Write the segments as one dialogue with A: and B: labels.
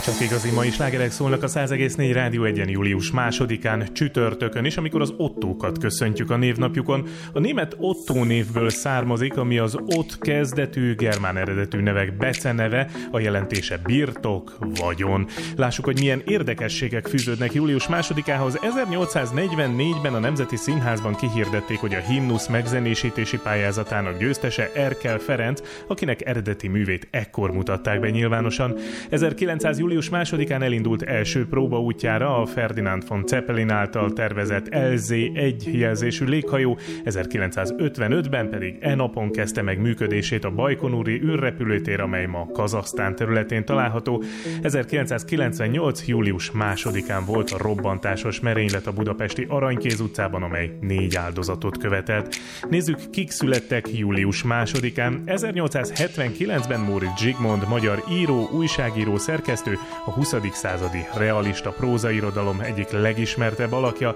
A: Csak igazi mai slágerek szólnak a 100,4 Rádió 1-en július 2-án csütörtökön is, amikor az Ottókat köszöntjük a névnapjukon. A német Ottó névből származik, ami az Ott kezdetű, germán eredetű nevek beceneve, a jelentése birtok, vagyon. Lássuk, hogy milyen érdekességek fűződnek július 2-ához. 1844-ben a Nemzeti Színházban kihirdették, hogy a himnusz megzenésítési pályázatának győztese Erkel Ferenc, akinek eredeti művét ekkor mutatták be nyilvánosan. 1900 július 2-án elindult első próbaútjára a Ferdinand von Zeppelin által tervezett LZ-1 jelzésű léghajó, 1955-ben pedig napon kezdte meg működését a Bajkonuri űrrepülőtér, amely ma Kazahsztán területén található. 1998. július 2-án volt a robbantásos merénylet a budapesti Aranykéz utcában, amely 4 áldozatot követelt. Nézzük, kik születtek július 2-án. 1879-ben Móricz Zsigmond, magyar író, újságíró, szerkesztő, a 20. századi realista prózairodalom egyik legismertebb alakja.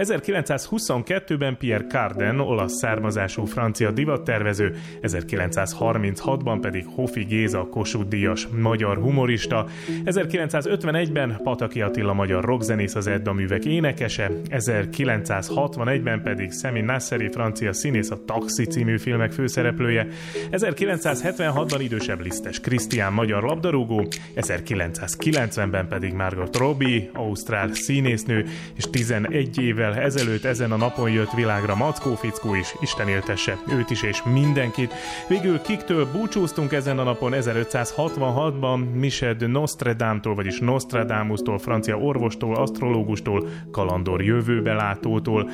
A: 1922-ben Pierre Cardin, olasz származású francia divattervező, 1936-ban pedig Hofi Géza, Kossuth-díjas magyar humorista, 1951-ben Pataki Attila, magyar rockzenész, az Edda művek énekese, 1961-ben pedig Sami Nasseri, francia színész, a Taxi című filmek főszereplője, 1976-ban idősebb Lisztes Krisztián, magyar labdarúgó, 1990-ben pedig Margot Robbie, ausztrál színésznő, és 11 évvel ezelőtt ezen a napon jött világra Mackó Fickó is, Isten éltesse őt is és mindenkit. Végül kiktől búcsúztunk ezen a napon? 1566-ban Michel de Nostradamtól, vagyis Nostradamustól, francia orvostól, asztrológustól, kalandor jövőbelátótól.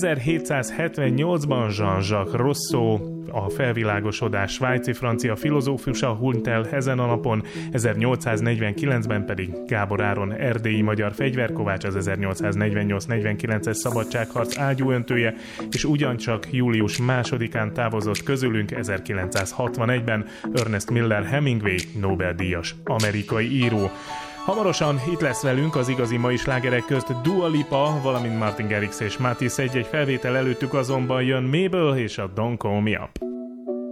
A: 1778-ban Jean-Jacques Rousseau, a felvilágosodás svájci-francia filozófusa hunyt el ezen a napon, 1849-ben pedig Gábor Áron, erdélyi magyar fegyverkovács, az 1848-49-es szabadságharc ágyúöntője, és ugyancsak július 2-án távozott közülünk 1961-ben Ernest Miller Hemingway, Nobel-díjas amerikai író. Hamarosan itt lesz velünk az igazi mai slágerek közt Dua Lipa, valamint Martin Garrix és Matisse. Egy felvétel előttük azonban jön Mabel és a Don't Call Me Up.